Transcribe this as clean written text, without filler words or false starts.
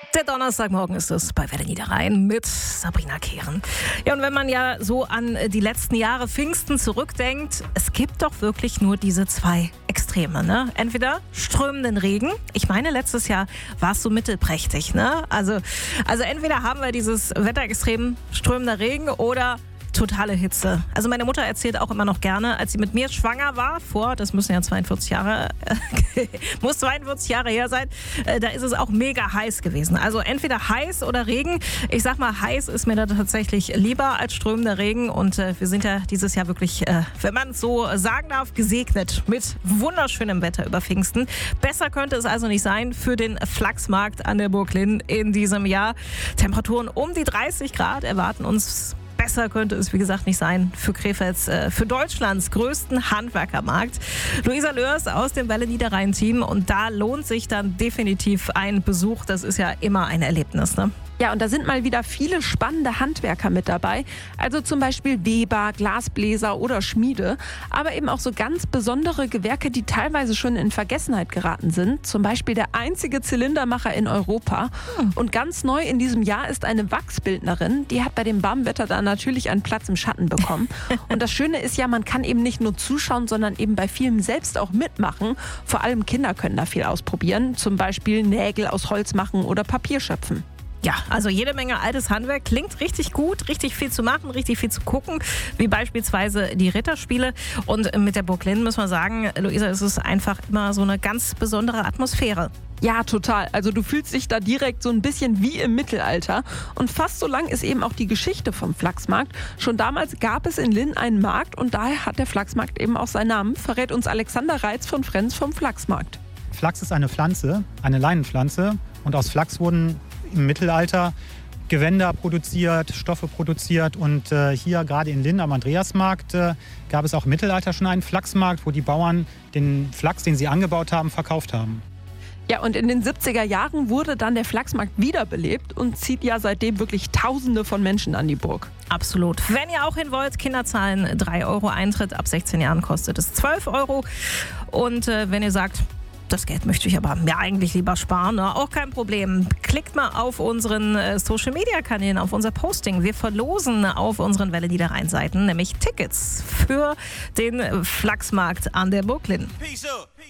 Der Donnerstagmorgen ist es bei Welle Niederrhein mit Sabrina Kehren. Ja, und wenn man ja so an die letzten Jahre Pfingsten zurückdenkt, es gibt doch wirklich nur diese zwei Extreme, ne? Entweder strömenden Regen. Ich meine, letztes Jahr war es so mittelprächtig, ne? Also entweder haben wir dieses Wetterextrem strömender Regen oder totale Hitze. Also meine Mutter erzählt auch immer noch gerne, als sie mit mir schwanger war, das müssen ja 42 Jahre, muss 42 Jahre her sein, da ist es auch mega heiß gewesen. Also entweder heiß oder Regen. Ich sag mal, heiß ist mir da tatsächlich lieber als strömender Regen und wir sind ja dieses Jahr wirklich, wenn man es so sagen darf, gesegnet mit wunderschönem Wetter über Pfingsten. Besser könnte es also nicht sein für den Flachsmarkt an der Burg Linn in diesem Jahr. Temperaturen um die 30 Grad erwarten uns. Besser könnte es, wie gesagt, nicht sein für Krefelds, für Deutschlands größten Handwerkermarkt. Luisa Lörs aus dem Welle Niederrhein-Team. Und da lohnt sich dann definitiv ein Besuch. Das ist ja immer ein Erlebnis, ne? Ja, und da sind mal wieder viele spannende Handwerker mit dabei. Also zum Beispiel Weber, Glasbläser oder Schmiede. Aber eben auch so ganz besondere Gewerke, die teilweise schon in Vergessenheit geraten sind. Zum Beispiel der einzige Zylindermacher in Europa. Und ganz neu in diesem Jahr ist eine Wachsbildnerin. Die hat bei dem warmen Wetter da natürlich einen Platz im Schatten bekommen. Und das Schöne ist ja, man kann eben nicht nur zuschauen, sondern eben bei vielem selbst auch mitmachen. Vor allem Kinder können da viel ausprobieren. Zum Beispiel Nägel aus Holz machen oder Papier schöpfen. Ja, also jede Menge altes Handwerk, klingt richtig gut, richtig viel zu machen, richtig viel zu gucken, wie beispielsweise die Ritterspiele. Und mit der Burg Linn muss man sagen, Luisa, ist es einfach immer so eine ganz besondere Atmosphäre. Ja, total. Also du fühlst dich da direkt so ein bisschen wie im Mittelalter. Und fast so lang ist eben auch die Geschichte vom Flachsmarkt. Schon damals gab es in Linn einen Markt und daher hat der Flachsmarkt eben auch seinen Namen, verrät uns Alexander Reitz von Frenz vom Flachsmarkt. Flachs ist eine Pflanze, eine Leinenpflanze. Und aus Flachs wurden im Mittelalter Gewänder produziert, Stoffe produziert. Und hier gerade in Linn am Andreasmarkt gab es auch im Mittelalter schon einen Flachsmarkt, wo die Bauern den Flachs, den sie angebaut haben, verkauft haben. Ja, und in den 70er Jahren wurde dann der Flachsmarkt wiederbelebt und zieht ja seitdem wirklich Tausende von Menschen an die Burg. Absolut. Wenn ihr auch hin wollt, Kinder zahlen 3 € Eintritt, ab 16 Jahren kostet es 12 €. Und wenn ihr sagt, das Geld möchte ich aber mir eigentlich lieber sparen, ne? Auch kein Problem. Klickt mal auf unseren Social-Media-Kanälen, auf unser Posting. Wir verlosen auf unseren Welle Niederrhein-Seiten nämlich Tickets für den Flachsmarkt an der Burg Linn.